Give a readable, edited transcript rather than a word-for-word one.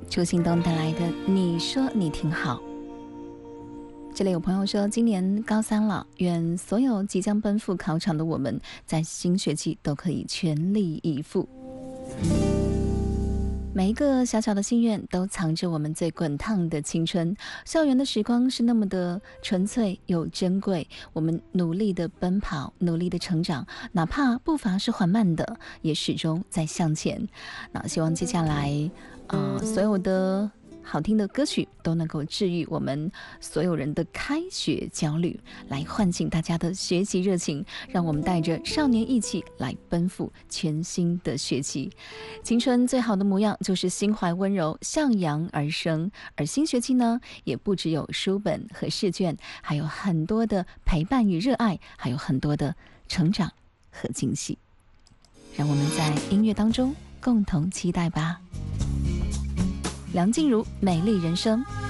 朱信东带来的你说你挺好。这里有朋友说今年高三了，愿所有即将奔赴考场的我们在新学期都可以全力以赴。每一个小小的心愿都藏着我们最滚烫的青春，校园的时光是那么的纯粹又珍贵，我们努力的奔跑，努力的成长，哪怕步伐是缓慢的，也始终在向前。那希望接下来所有的好听的歌曲都能够治愈我们所有人的开学焦虑，来唤醒大家的学习热情，让我们带着少年意气来奔赴全新的学期。青春最好的模样就是心怀温柔，向阳而生。而新学期呢，也不只有书本和试卷，还有很多的陪伴与热爱，还有很多的成长和惊喜。让我们在音乐当中共同期待吧。梁静茹，美丽人生。